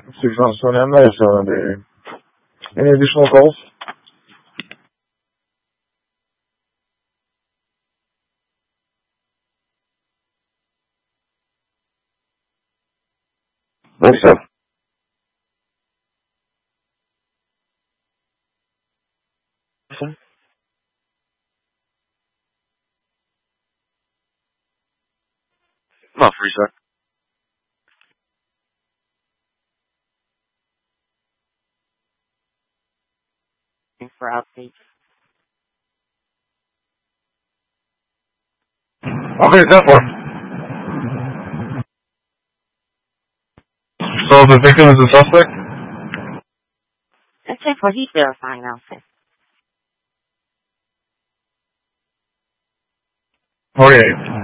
620 nice on there. Any additional calls? Yes, sir. Not free, sir. For outreach. Okay, that for. So the victim is a suspect? That's what he's verifying now, sir. Okay.